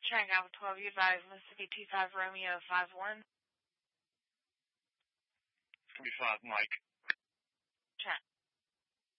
Trying out 12, you advise Mississippi 25 Romeo 51. Mississippi 5 Mike.